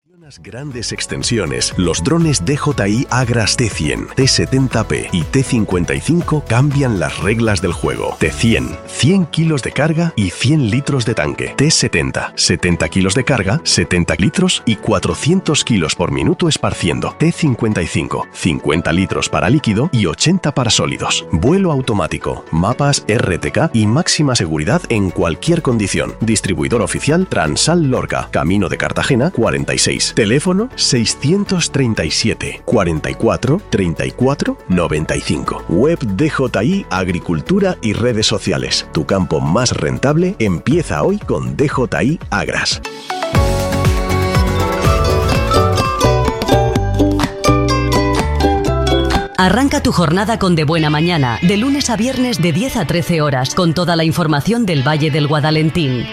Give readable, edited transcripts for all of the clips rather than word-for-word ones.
Grandes extensiones. Los drones DJI Agras T100, T70P y T55 cambian las reglas del juego. T100, 100 kilos de carga y 100 litros de tanque. T70, 70 kilos de carga, 70 litros y 400 kilos por minuto esparciendo. T55, 50 litros para líquido y 80 para sólidos. Vuelo automático, mapas RTK y máxima seguridad en cualquier condición. Distribuidor oficial Transal Lorca, Camino de Cartagena 46. Teléfono 637 44 34 95. Web DJI Agricultura y redes sociales. Tu campo más rentable empieza hoy con DJI Agras. Arranca tu jornada con De Buena Mañana, de lunes a viernes de 10 a 13 horas, con toda la información del Valle del Guadalentín.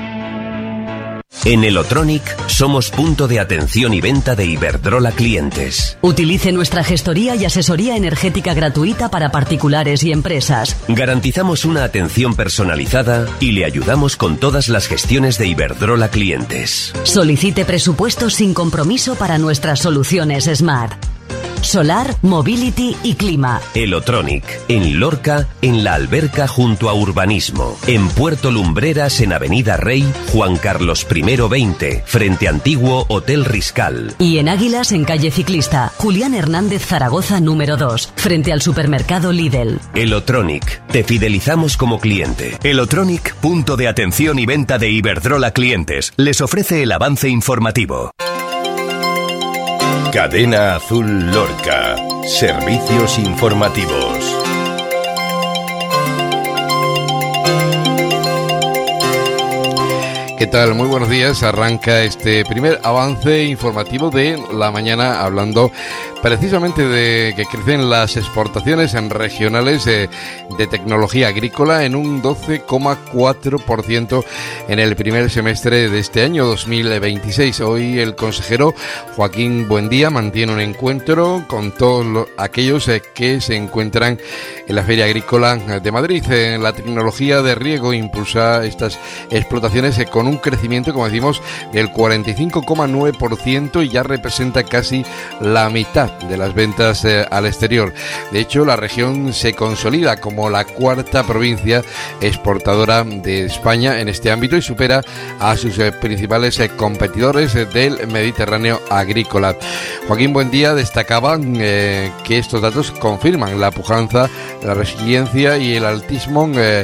En Elotronic somos punto de atención y venta de Iberdrola clientes. Utilice nuestra gestoría y asesoría energética gratuita para particulares y empresas. Garantizamos una atención personalizada y le ayudamos con todas las gestiones de Iberdrola clientes. Solicite presupuestos sin compromiso para nuestras soluciones Smart. Solar, Mobility y Clima. Elotronic, en Lorca, en La Alberca junto a Urbanismo. En Puerto Lumbreras, en Avenida Rey, Juan Carlos I 20, frente Antiguo Hotel Riscal. Y en Águilas, en Calle Ciclista, Julián Hernández Zaragoza número 2, frente al supermercado Lidl. Elotronic, te fidelizamos como cliente. Elotronic, punto de atención y venta de Iberdrola clientes, les ofrece el avance informativo. Cadena Azul Lorca. Servicios informativos. ¿Qué tal? Muy buenos días. Arranca este primer avance informativo de la mañana hablando precisamente de que crecen las exportaciones en regionales de tecnología agrícola en un 12,4% en el primer semestre de este año 2026. Hoy el consejero Joaquín Buendía mantiene un encuentro con todos aquellos que se encuentran en la Feria Agrícola de Madrid. La tecnología de riego impulsa estas explotaciones con un crecimiento, como decimos, del 45,9% y ya representa casi la mitad de las ventas al exterior. De hecho, la región se consolida como la cuarta provincia exportadora de España en este ámbito y supera a sus principales competidores del Mediterráneo agrícola. Joaquín Buendía destacaba que estos datos confirman la pujanza, la resiliencia y el altísimo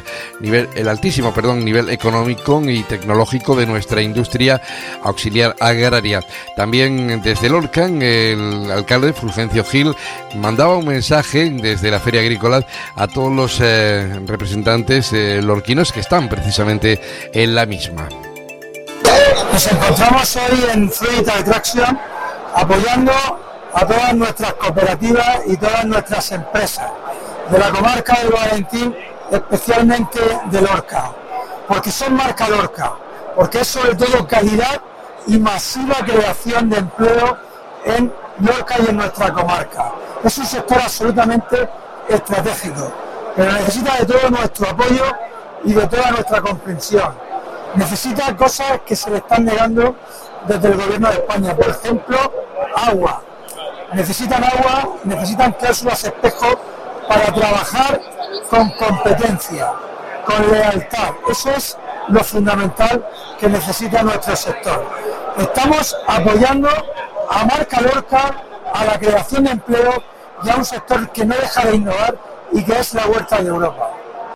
nivel económico y tecnológico de nuestra industria auxiliar agraria. También desde Lorca, el alcalde Fulgencio Gil mandaba un mensaje desde la Feria Agrícola a todos los representantes lorquinos que están precisamente en la misma. Nos encontramos hoy en Fruit Attraction apoyando a todas nuestras cooperativas y todas nuestras empresas de la comarca del Guadalentín, especialmente de Lorca, porque son marca Lorca, porque es sobre todo calidad y masiva creación de empleo en Lorca y en nuestra comarca. Es un sector absolutamente estratégico, pero necesita de todo nuestro apoyo y de toda nuestra comprensión. Necesita cosas que se le están negando desde el gobierno de España, por ejemplo, agua. Necesitan agua, necesitan cláusulas espejo para trabajar con competencia, con lealtad. Eso es lo fundamental que necesita nuestro sector. Estamos apoyando a marca Lorca, a la creación de empleo y a un sector que no deja de innovar y que es la huerta de Europa.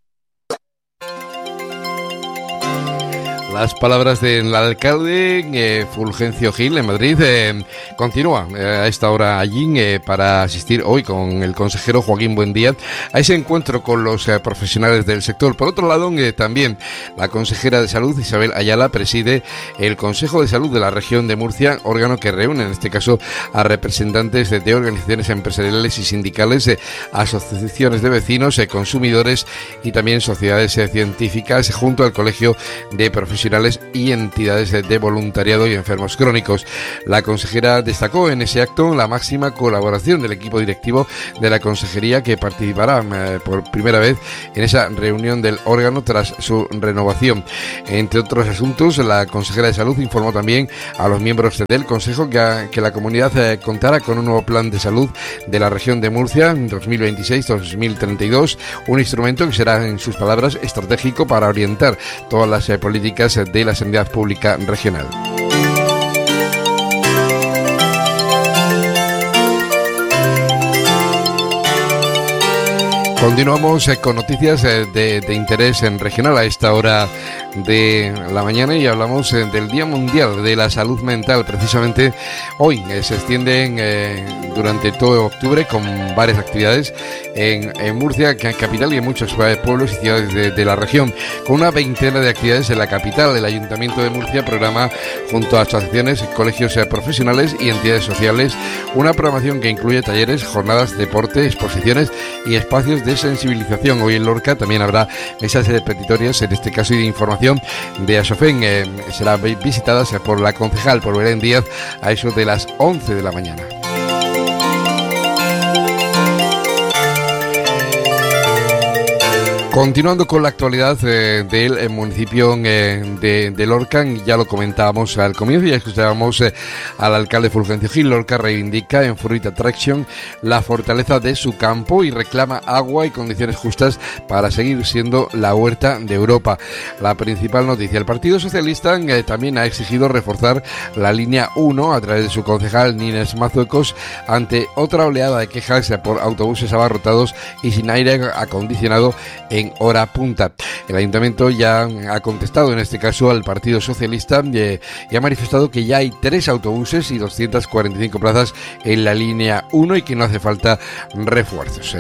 Las palabras del alcalde Fulgencio Gil en Madrid. Continúa a esta hora allí para asistir hoy con el consejero Joaquín Buendía a ese encuentro con los profesionales del sector. Por otro lado, también la consejera de Salud, Isabel Ayala, preside el Consejo de Salud de la región de Murcia, órgano que reúne en este caso a representantes de organizaciones empresariales y sindicales, asociaciones de vecinos, consumidores y también sociedades científicas, junto al Colegio de Profesionales profesionales y entidades de voluntariado y enfermos crónicos. La consejera destacó en ese acto la máxima colaboración del equipo directivo de la consejería, que participará por primera vez en esa reunión del órgano tras su renovación. Entre otros asuntos, la consejera de Salud informó también a los miembros del Consejo que la comunidad contará con un nuevo plan de salud de la región de Murcia 2026-2032, un instrumento que será, en sus palabras, estratégico para orientar todas las políticas de la sanidad pública regional. Continuamos con noticias de interés regional a esta hora de la mañana y hablamos del Día Mundial de la Salud Mental. Precisamente hoy se extienden durante todo octubre con varias actividades en Murcia, capital, y en muchos pueblos y ciudades de la región. Con una veintena de actividades en la capital, el Ayuntamiento de Murcia programa junto a asociaciones, colegios profesionales y entidades sociales una programación que incluye talleres, jornadas, deporte, exposiciones y espacios de sensibilización. Hoy en Lorca también habrá mesas repetitorias, en este caso, y de información de Asofen. Serán visitadas por la concejal, por Belén Díaz, a eso de las 11 de la mañana. Continuando con la actualidad del municipio de Lorca, ya lo comentábamos al comienzo, ya escuchábamos al alcalde Fulgencio Gil. Lorca reivindica en Fruit Attraction la fortaleza de su campo y reclama agua y condiciones justas para seguir siendo la huerta de Europa. La principal noticia: el Partido Socialista también ha exigido reforzar la línea 1 a través de su concejal Nines Mazuecos ante otra oleada de quejas por autobuses abarrotados y sin aire acondicionado en hora punta. El ayuntamiento ya ha contestado en este caso al Partido Socialista y ha manifestado que ya hay 3 autobuses y 245 plazas en la línea 1 y que no hace falta refuerzos.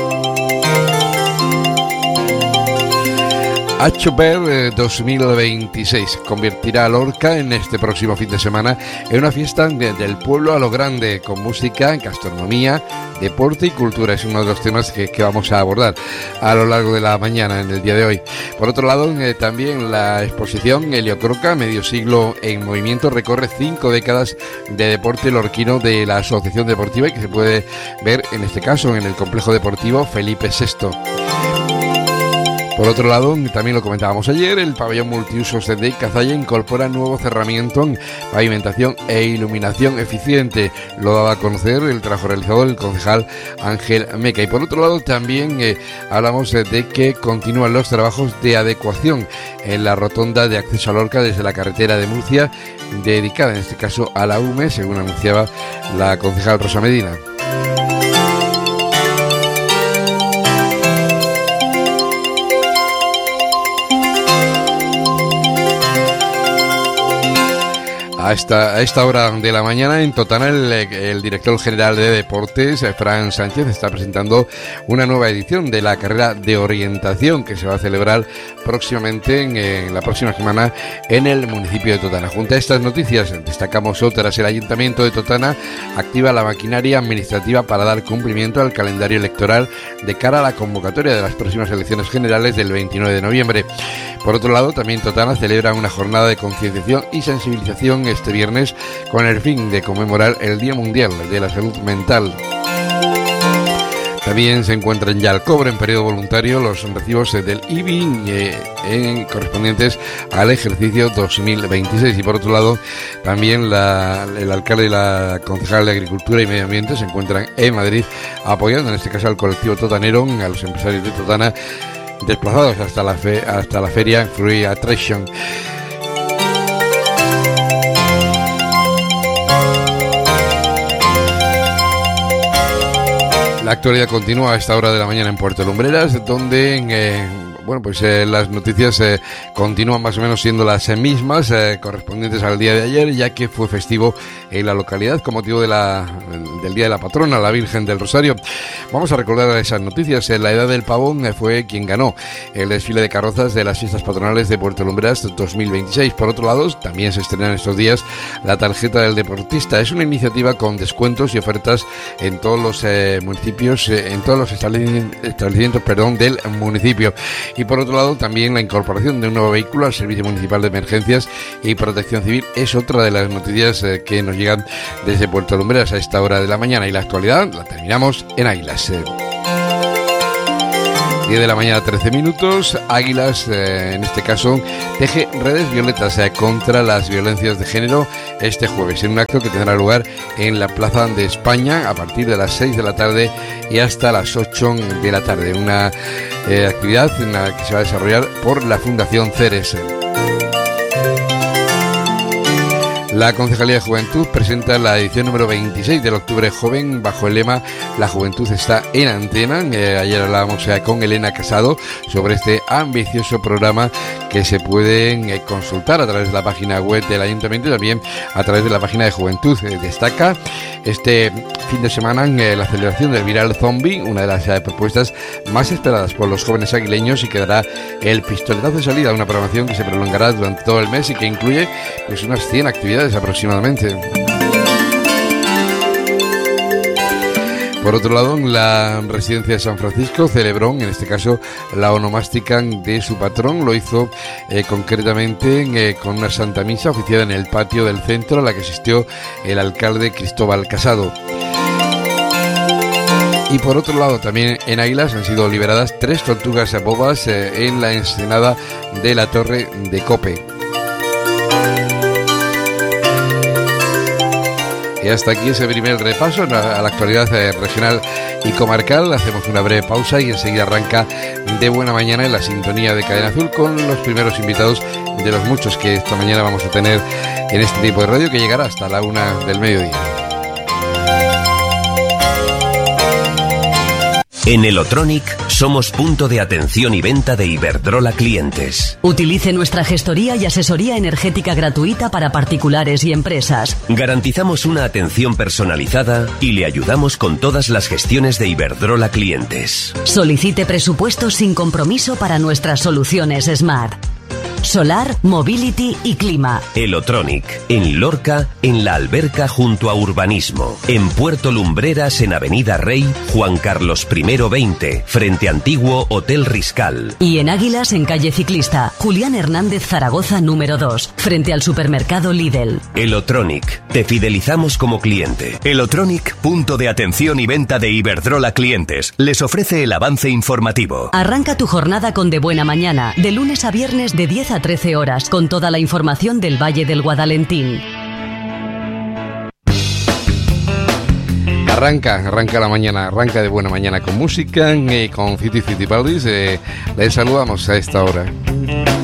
Achober 2026 convertirá a Lorca en este próximo fin de semana en una fiesta del pueblo a lo grande, con música, gastronomía, deporte y cultura. Es uno de los temas que vamos a abordar a lo largo de la mañana en el día de hoy. Por otro lado, también la exposición Heliocroca, medio siglo en movimiento, recorre 5 décadas de deporte lorquino de la Asociación Deportiva y que se puede ver en este caso en el complejo deportivo Felipe VI. Por otro lado, también lo comentábamos ayer, el pabellón multiusos de Cazalla incorpora nuevo cerramiento, pavimentación e iluminación eficiente. Lo daba a conocer el trabajo realizado el concejal Ángel Meca. Y por otro lado, también hablamos de que continúan los trabajos de adecuación en la rotonda de acceso a Lorca desde la carretera de Murcia, dedicada en este caso a la UME, según anunciaba la concejal Rosa Medina. A esta hora de la mañana en Totana el director general de Deportes, Fran Sánchez, está presentando una nueva edición de la carrera de orientación que se va a celebrar próximamente en la próxima semana en el municipio de Totana. Junto a estas noticias destacamos otras. El Ayuntamiento de Totana activa la maquinaria administrativa para dar cumplimiento al calendario electoral de cara a la convocatoria de las próximas elecciones generales del 29 de noviembre. Por otro lado, también Totana celebra una jornada de concienciación y sensibilización este viernes con el fin de conmemorar el Día Mundial de la Salud Mental. También se encuentran ya al cobro en periodo voluntario los recibos del IBI correspondientes al ejercicio 2026. Y por otro lado, también el alcalde y la concejal de Agricultura y Medio Ambiente se encuentran en Madrid apoyando en este caso al colectivo totanero, a los empresarios de Totana, desplazados hasta la feria Fruit Attraction. La actualidad continúa a esta hora de la mañana en Puerto Lumbreras, donde las noticias continúan más o menos siendo las mismas correspondientes al día de ayer, ya que fue festivo en la localidad con motivo del Día de la Patrona, la Virgen del Rosario. Vamos a recordar esas noticias. La Edad del Pavón fue quien ganó el desfile de carrozas de las fiestas patronales de Puerto Lumbreras 2026. Por otro lado, también se estrena en estos días la tarjeta del deportista. Es una iniciativa con descuentos y ofertas en todos los municipios, en todos los establecimientos del municipio. Y por otro lado, también la incorporación de un nuevo vehículo al Servicio Municipal de Emergencias y Protección Civil es otra de las noticias que nos llegan desde Puerto Lumbreras a esta hora de la mañana. Y la actualidad la terminamos en Águilas. 10 de la mañana, 13 minutos. Águilas, en este caso, teje redes violetas contra las violencias de género este jueves, en un acto que tendrá lugar en la Plaza de España a partir de las 6 de la tarde y hasta las 8 de la tarde. Una actividad en la que se va a desarrollar por la Fundación Ceres. La Concejalía de Juventud presenta la edición número 26 del Octubre Joven bajo el lema La Juventud está en antena. Ayer hablábamos con Elena Casado sobre este ambicioso programa que se pueden consultar a través de la página web del Ayuntamiento y también a través de la página de Juventud. Destaca este fin de semana la celebración del Viral Zombie, una de las propuestas más esperadas por los jóvenes aguileños, y que dará el pistoletazo de salida a una programación que se prolongará durante todo el mes y que incluye pues unas 100 actividades aproximadamente. Por otro lado, la residencia de San Francisco celebró, en este caso, la onomástica de su patrón. Lo hizo concretamente con una Santa Misa oficiada en el patio del centro, a la que asistió el alcalde Cristóbal Casado. Y por otro lado, también en Águilas han sido liberadas 3 tortugas bobas en la ensenada de la Torre de Cope. Y hasta aquí ese primer repaso a la actualidad regional y comarcal. Hacemos una breve pausa y enseguida arranca De Buena Mañana en la sintonía de Cadena Azul con los primeros invitados de los muchos que esta mañana vamos a tener en este tipo de radio, que llegará hasta la 1 del mediodía. En Elotronic somos punto de atención y venta de Iberdrola clientes. Utilice nuestra gestoría y asesoría energética gratuita para particulares y empresas. Garantizamos una atención personalizada y le ayudamos con todas las gestiones de Iberdrola clientes. Solicite presupuestos sin compromiso para nuestras soluciones Smart. Solar, Mobility y Clima. Elotronic, en Lorca, en La Alberca junto a Urbanismo. En Puerto Lumbreras, en Avenida Rey, Juan Carlos I 20, frente Antiguo Hotel Riscal. Y en Águilas, en calle Ciclista, Julián Hernández Zaragoza número 2, frente al supermercado Lidl. Elotronic, te fidelizamos como cliente. Elotronic, punto de atención y venta de Iberdrola clientes, les ofrece el avance informativo. Arranca tu jornada con De Buena Mañana, de lunes a viernes de 10 a 13 horas, con toda la información del Valle del Guadalentín. Arranca la mañana, arranca De Buena Mañana con música, con Fiti Fitipaldis. Les saludamos a esta hora.